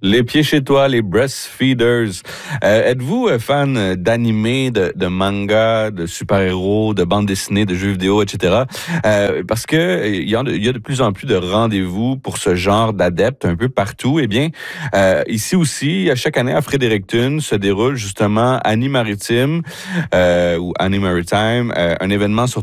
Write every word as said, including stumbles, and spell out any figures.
Les pieds chez toi, les breastfeeders. Euh, êtes-vous euh, fan d'animés, de, de mangas, de super-héros, de bandes dessinées, de jeux vidéo, et cetera? Euh, parce que il y, a de, il y a de plus en plus de rendez-vous pour ce genre d'adeptes un peu partout. Eh bien, euh, ici aussi, à chaque année à Fredericton se déroule justement Annie Maritime euh, ou Annie Maritime, euh, un événement sur